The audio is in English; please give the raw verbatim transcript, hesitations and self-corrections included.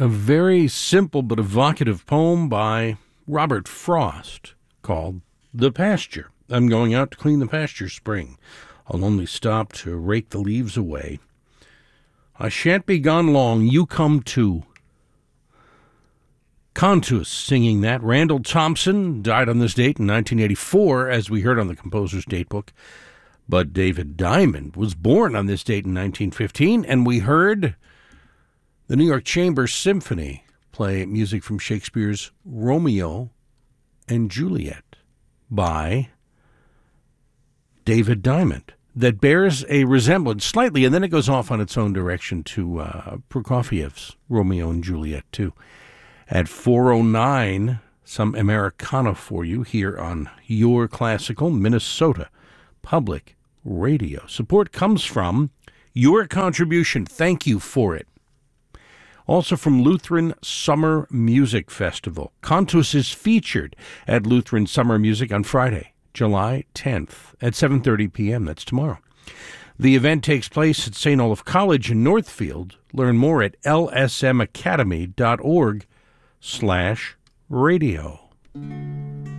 A very simple but evocative poem by Robert Frost called The Pasture. I'm going out to clean the pasture spring. I'll only stop to rake the leaves away. I shan't be gone long, you come too. Contus singing that. Randall Thompson died on this date in nineteen eighty-four, as we heard on the composer's datebook. But David Diamond was born on this date in nineteen fifteen, and we heard the New York Chamber Symphony play music from Shakespeare's Romeo and Juliet by David Diamond, that bears a resemblance slightly, and then it goes off on its own direction to uh, Prokofiev's Romeo and Juliet, too. At four oh nine, some Americana for you here on Your Classical Minnesota Public Radio. Support comes from your contribution. Thank you for it. Also from Lutheran Summer Music Festival. Contus is featured at Lutheran Summer Music on Friday, July tenth at seven thirty p.m. That's tomorrow. The event takes place at Saint Olaf College in Northfield. Learn more at l s m academy dot org slash radio.